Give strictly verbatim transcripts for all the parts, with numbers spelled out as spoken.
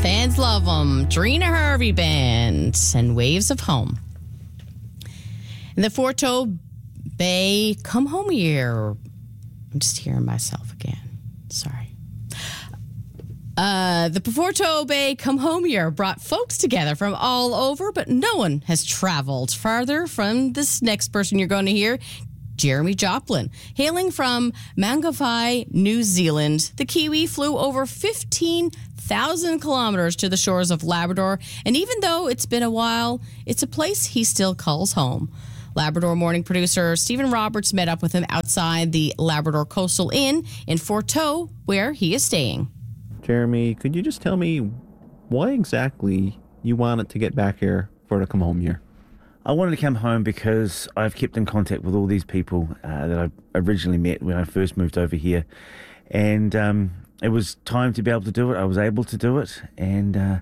Fans love them. Drina Harvey Band and Waves of Home. In the Forto Bay Come Home Year. I'm just hearing myself again. Sorry. Uh, the Forto Bay Come Home Year brought folks together from all over, but no one has traveled farther from this next person you're going to hear, Jeremy Joplin. Hailing from Mangawhai, New Zealand, the Kiwi flew over fifteen thousand kilometers to the shores of Labrador, and even though it's been a while, it's a place he still calls home. Labrador morning producer Stephen Roberts met up with him outside the Labrador Coastal Inn in Forto, where he is staying. Jeremy, could you just tell me why exactly you wanted to get back here for the Come Home Year? I wanted to come home because I've kept in contact with all these people uh, that I originally met when I first moved over here. And um, it was time to be able to do it. I was able to do it. And uh,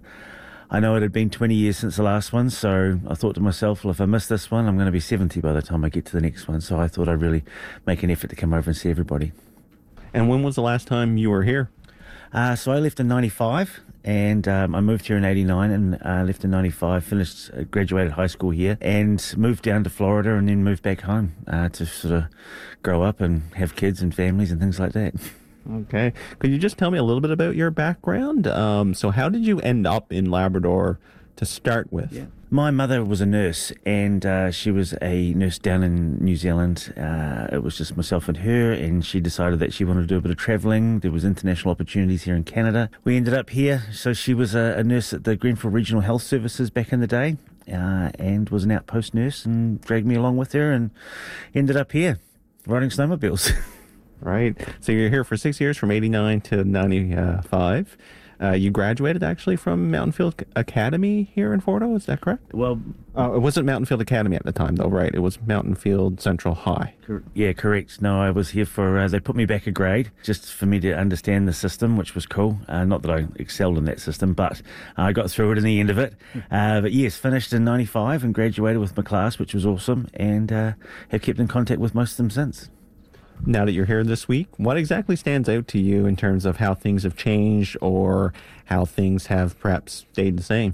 I know it had been twenty years since the last one. So I thought to myself, well, if I miss this one, I'm going to be seventy by the time I get to the next one. So I thought I'd really make an effort to come over and see everybody. And when was the last time you were here? Uh, so I left in ninety-five, and um, I moved here in eighty-nine, and uh, left in ninety-five, finished, uh, graduated high school here, and moved down to Florida, and then moved back home uh, to sort of grow up and have kids and families and things like that. Okay. Could you just tell me a little bit about your background? Um, so how did you end up in Labrador to start with? Yeah. My mother was a nurse, and uh, she was a nurse down in New Zealand. Uh, it was just myself and her, and she decided that she wanted to do a bit of travelling. There was international opportunities here in Canada. We ended up here. So she was a, a nurse at the Grenfell Regional Health Services back in the day, uh, and was an outpost nurse, and dragged me along with her, and ended up here riding snowmobiles. Right. So you're here for six years, from eighty-nine to ninety-five. Uh, you graduated actually from Mountain Field Academy here in Forto, is that correct? Well, uh, it wasn't Mountain Field Academy at the time, though, right? It was Mountain Field Central High. Cor- yeah, correct. No, I was here for, uh, they put me back a grade just for me to understand the system, which was cool. Uh, not that I excelled in that system, but I got through it in the end of it. Uh, but yes, finished in ninety-five and graduated with my class, which was awesome, and uh, have kept in contact with most of them since. Now that you're here this week, what exactly stands out to you in terms of how things have changed or how things have perhaps stayed the same?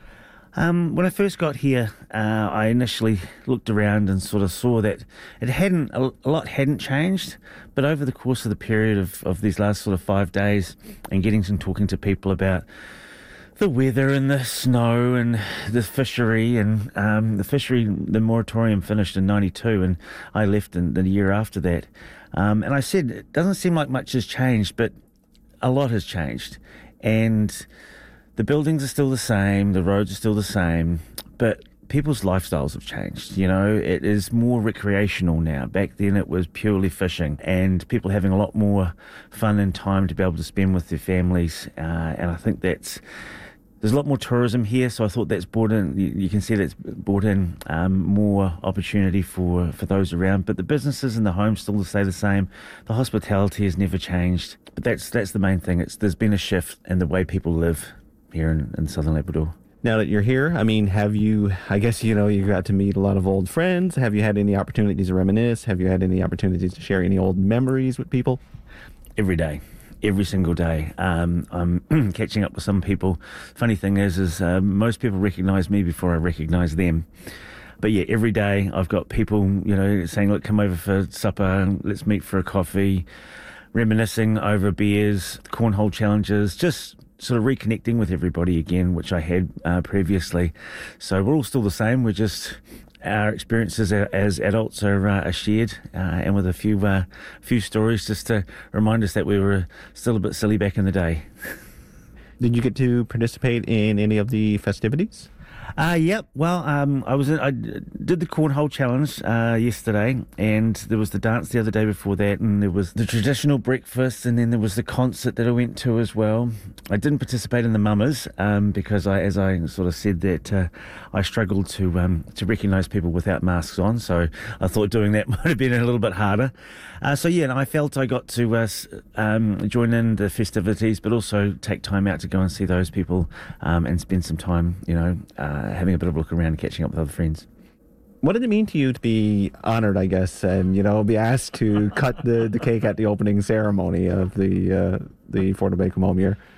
Um, when I first got here, uh, I initially looked around and sort of saw that it hadn't, a, a lot hadn't changed, but over the course of the period of, of these last sort of five days and getting and talking to people about the weather and the snow and the fishery and um, the fishery, the moratorium finished in ninety-two, and I left in the year after that. Um, and I said, it doesn't seem like much has changed, but a lot has changed. And the buildings are still the same, the roads are still the same, but people's lifestyles have changed. You know, it is more recreational now. Back then it was purely fishing, and people having a lot more fun and time to be able to spend with their families. Uh, and I think that's, there's a lot more tourism here, so I thought that's brought in, you, you can see that's brought in um, more opportunity for, for those around. But the businesses and the homes still stay the same. The hospitality has never changed. But that's that's the main thing. It's there's been a shift in the way people live here in, in Southern Labrador. Now that you're here, I mean, have you, I guess, you know, you got to meet a lot of old friends. Have you had any opportunities to reminisce? Have you had any opportunities to share any old memories with people? Every day. Every single day. Um, I'm catching up with some people. Funny thing is, is uh, most people recognise me before I recognise them. But yeah, every day I've got people, you know, saying, look, come over for supper, let's meet for a coffee, reminiscing over beers, cornhole challenges, just sort of reconnecting with everybody again, which I had uh, previously. So we're all still the same. We're just, our experiences as adults are, uh, are shared, uh, and with a few uh, few stories just to remind us that we were still a bit silly back in the day. Did you get to participate in any of the festivities? Uh, yep. Well, um, I was in, I did the cornhole challenge uh, yesterday, and there was the dance the other day before that, and there was the traditional breakfast, and then there was the concert that I went to as well. I didn't participate in the mummers um, because I, as I sort of said, that uh, I struggled to um, to recognise people without masks on, so I thought doing that might have been a little bit harder. Uh, so yeah, and I felt I got to uh, um, join in the festivities, but also take time out to go and see those people um, and spend some time, you know, uh, having a bit of a look around and catching up with other friends. What did it mean to you to be honoured, I guess, and, you know, be asked to cut the, the cake at the opening ceremony of the uh, the Forto Bay Come Home Year?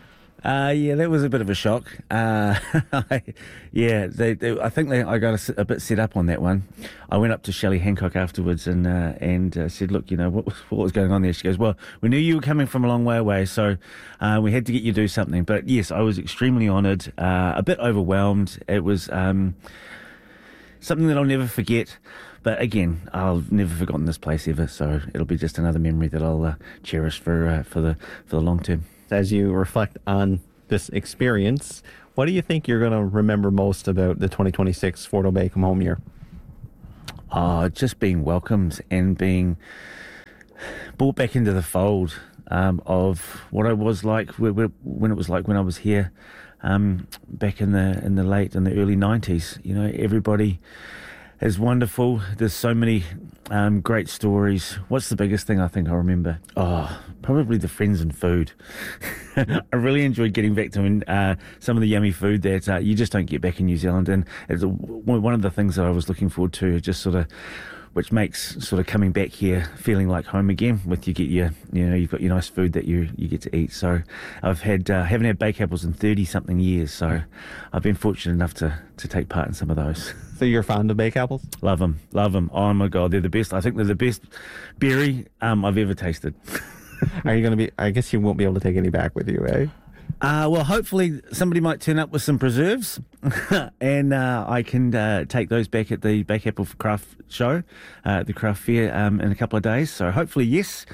Uh, yeah, that was a bit of a shock. Uh, I, yeah, they, they, I think they, I got a, a bit set up on that one. I went up to Shelley Hancock afterwards and uh, and uh, said, look, you know, what, what was going on there? She goes, well, we knew you were coming from a long way away, so uh, we had to get you to do something. But yes, I was extremely honoured, uh, a bit overwhelmed. It was um, something that I'll never forget. But again, I've never forgotten this place ever, so it'll be just another memory that I'll uh, cherish for uh, for the for the long term. As you reflect on this experience, what do you think you're going to remember most about the twenty twenty-six Forto Bay Come Home year? Uh, just being welcomed and being brought back into the fold um, of what I was like when it was like when I was here um, back in the in the late and the early nineties. You know, everybody is wonderful. There's so many um, great stories. What's the biggest thing I think I remember? Oh, probably the friends and food. I really enjoyed getting back to uh, some of the yummy food that uh, you just don't get back in New Zealand. And it's one of the things that I was looking forward to, just sort of, which makes sort of coming back here feeling like home again. With you get your, you know, you've got your nice food that you, you get to eat. So I've had uh, haven't had bake apples in thirty something years. So I've been fortunate enough to to take part in some of those. So you're fond of bake apples? Love them, love them. Oh my God, they're the best. I think they're the best berry um, I've ever tasted. Are you going to be? I guess you won't be able to take any back with you, eh? Uh, well, hopefully somebody might turn up with some preserves and uh, I can uh, take those back at the Bake Apple Craft Show, uh, the craft fair, um, in a couple of days. So hopefully, yes.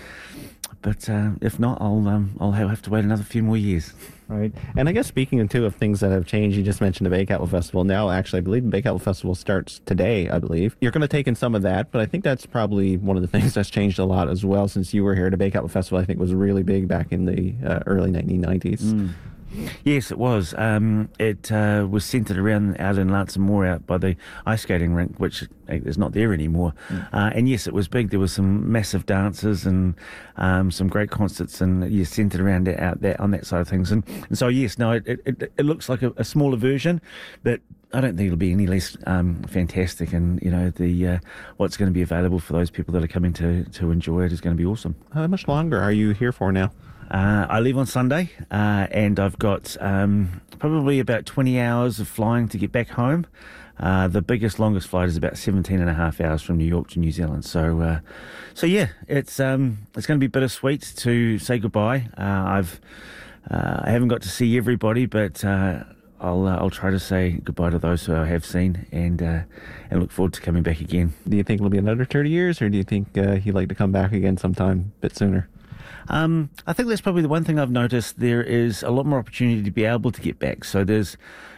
But uh, if not, I'll um, I'll have to wait another few more years. Right. And I guess speaking too of things that have changed, you just mentioned the Bake Apple Festival. Now, actually, I believe the Bake Apple Festival starts today, I believe. You're going to take in some of that, but I think that's probably one of the things that's changed a lot as well since you were here. The Bake Apple Festival, I think, was really big back in the uh, early nineteen nineties. Mm. Yes, it was. Um, it uh, was centred around out in Lansamore out by the ice skating rink, which is not there anymore. Mm. Uh, and yes, it was big. There was some massive dances and um, some great concerts, and yes, centred around that, out there on that side of things. And, and so yes, no, it, it, it looks like a, a smaller version, but I don't think it'll be any less um, fantastic. And you know, the uh, what's going to be available for those people that are coming to to enjoy it is going to be awesome. How much longer are you here for now? Uh, I leave on Sunday, uh, and I've got um, probably about twenty hours of flying to get back home. Uh, the biggest, longest flight is about seventeen and a half hours from New York to New Zealand. So, uh, so yeah, it's um, it's going to be bittersweet to say goodbye. Uh, I've uh, I haven't got to see everybody, but uh, I'll uh, I'll try to say goodbye to those who I have seen, and uh, and look forward to coming back again. Do you think it'll be another thirty years, or do you think uh, he'd like to come back again sometime a bit sooner? Um, I think that's probably the one thing I've noticed. There is a lot more opportunity to be able to get back. So there's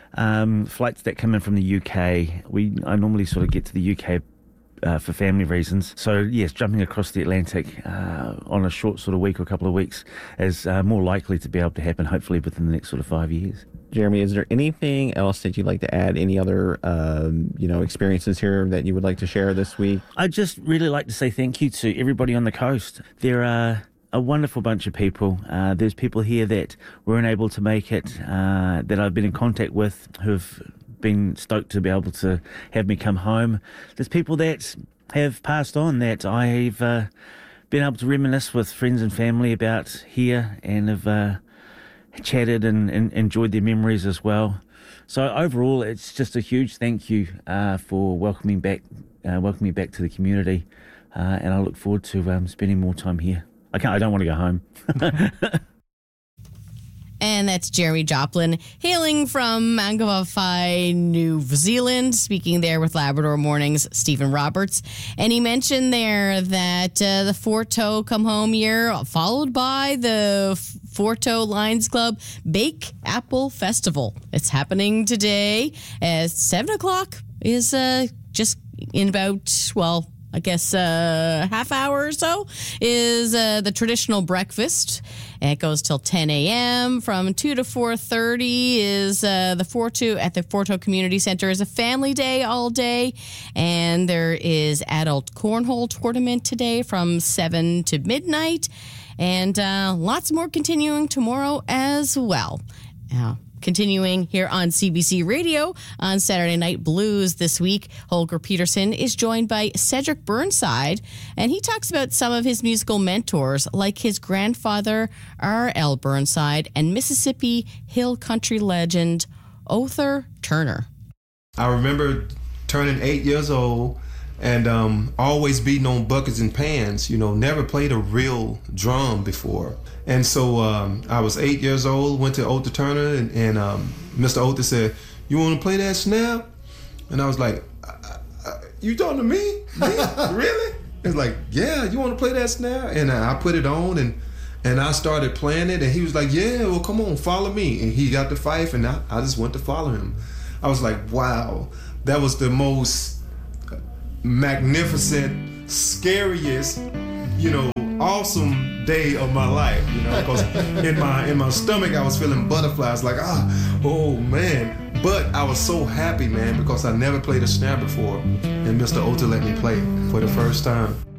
um, flights that come in from the U K. We I normally sort of get to the U K uh, for family reasons. So yes, jumping across the Atlantic uh, on a short sort of week or a couple of weeks is uh, more likely to be able to happen, hopefully within the next sort of five years. Jeremy, is there anything else that you'd like to add? Any other, um, you know, experiences here that you would like to share this week? I'd just really like to say thank you to everybody on the coast. There are a wonderful bunch of people. Uh, there's people here that weren't able to make it, uh, that I've been in contact with who've been stoked to be able to have me come home. There's people that have passed on that I've uh, been able to reminisce with friends and family about here, and have uh, chatted and, and enjoyed their memories as well. So overall, it's just a huge thank you uh, for welcoming back, uh, welcoming me back to the community, uh, and I look forward to um, spending more time here. I can't. I don't want to go home. And that's Jeremy Joplin, hailing from Mangawhai, New Zealand, speaking there with Labrador Morning's Stephen Roberts. And he mentioned there that uh, the Forto Come Home year, followed by the Forto Lions Club Bake Apple Festival. It's happening today at seven o'clock is uh, just in about, well, I guess a uh, half hour or so is uh, the traditional breakfast. And it goes till ten a.m. From two to four thirty is uh, the Forto at the Forto Community Center is a family day all day. And there is adult cornhole tournament today from seven to midnight. And uh, lots more continuing tomorrow as well. Uh, Continuing here on C B C Radio on Saturday Night Blues this week, Holger Peterson is joined by Cedric Burnside, and he talks about some of his musical mentors, like his grandfather, R L Burnside, and Mississippi Hill country legend, Other Turner. I remember turning eight years old and um, always beating on buckets and pans, you know, never played a real drum before. And so um, I was eight years old, went to Other Turner, and, and um, Mister Other said, "You want to play that snare?" And I was like, I, I, "You talking to me? Me? Really?" It's like, "Yeah, you want to play that snare?" And I put it on, and and I started playing it, and he was like, "Yeah, well, come on, follow me." And he got the fife, and I, I just went to follow him. I was like, wow, that was the most magnificent, scariest, you know, awesome day of my life, you know, because in my in my stomach I was feeling butterflies, like, ah, oh man. But I was so happy, man, because I never played a snare before, and Mister Other let me play for the first time.